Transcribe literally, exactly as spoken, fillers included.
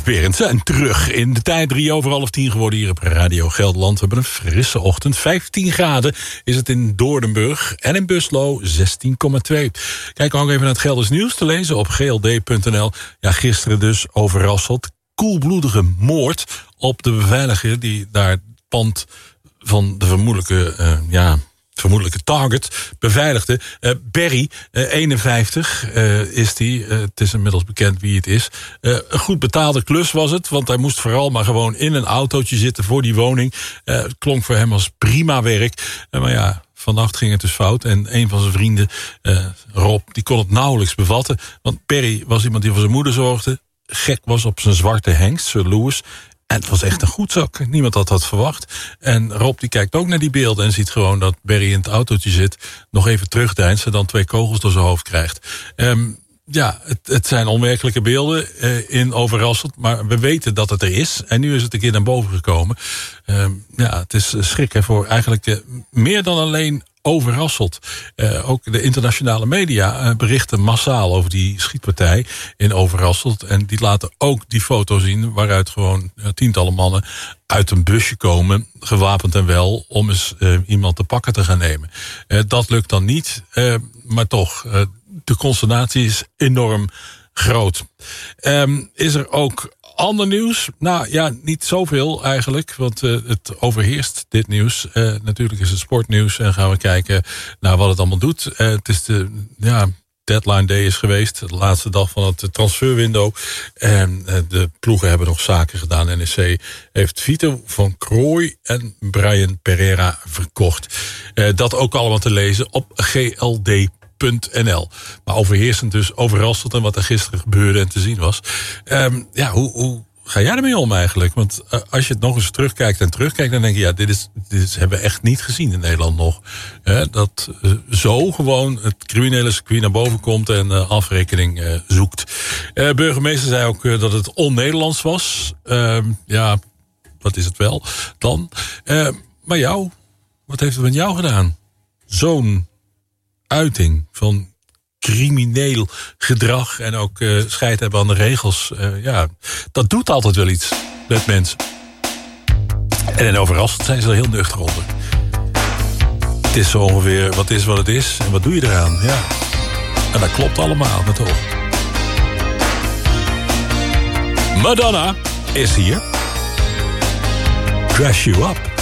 Berend zijn terug in de tijd. Drie over half tien geworden hier op Radio Gelderland. We hebben een frisse ochtend. vijftien graden is het in Doornenburg. En in Buslo zestien komma twee. Kijk ook even naar het Gelders nieuws te lezen op g l d punt n l. Ja, gisteren dus Overasselt. Koelbloedige moord op de beveiliger die daar het pand van de vermoedelijke... Uh, ja, vermoedelijke target beveiligde. Uh, Barry, uh, eenenvijftig uh, is die. Uh, het is inmiddels bekend wie het is. Uh, een goed betaalde klus was het, want hij moest vooral maar gewoon in een autootje zitten voor die woning. Uh, het klonk voor hem als prima werk. Uh, maar ja, vannacht ging het dus fout. En een van zijn vrienden, uh, Rob, die kon het nauwelijks bevatten. Want Barry was iemand die voor zijn moeder zorgde. Gek was op zijn zwarte hengst, Sir Lewis. En het was echt een goedzak. Niemand had dat verwacht. En Rob die kijkt ook naar die beelden en ziet gewoon dat Barry in het autootje zit. Nog even terugdeinst en dan twee kogels door zijn hoofd krijgt. Um, ja, het, het zijn onwerkelijke beelden uh, in Overasselt. Maar we weten dat het er is. En nu is het een keer naar boven gekomen. Um, ja, het is schrikken voor eigenlijk uh, meer dan alleen Overasselt. Uh, ook de internationale media uh, berichten massaal over die schietpartij in Overasselt. En die laten ook die foto zien waaruit gewoon uh, tientallen mannen uit een busje komen, gewapend en wel, om eens uh, iemand te pakken te gaan nemen. Uh, dat lukt dan niet, uh, maar toch, uh, de consternatie is enorm groot. Um, is er ook ander nieuws? Nou ja, niet zoveel eigenlijk, want uh, het overheerst dit nieuws. Uh, natuurlijk is het sportnieuws en gaan we kijken naar wat het allemaal doet. Uh, het is de, ja, deadline day is geweest, de laatste dag van het transferwindow. En uh, de ploegen hebben nog zaken gedaan. N E C heeft Vito van Krooij en Brian Pereira verkocht. Uh, dat ook allemaal te lezen op g l d punt n l. Maar overheersend dus Overasselt en wat er gisteren gebeurde en te zien was. Um, ja, hoe, hoe ga jij ermee om eigenlijk? Want uh, als je het nog eens terugkijkt en terugkijkt, dan denk je, ja, dit is, dit is, hebben we echt niet gezien in Nederland nog. He, dat uh, zo gewoon het criminele circuit naar boven komt en uh, afrekening uh, zoekt. Uh, burgemeester zei ook uh, dat het on-Nederlands was. Uh, ja, wat is het wel dan? Uh, maar jou, wat heeft het met jou gedaan? Zo'n uiting van crimineel gedrag en ook uh, scheid hebben aan de regels. Uh, ja, dat doet altijd wel iets met mensen. En in Overasselt zijn ze er heel nuchter onder. Het is zo ongeveer, wat is wat het is en wat doe je eraan? Ja. En dat klopt allemaal, maar toch. Madonna is hier. Dress You Up.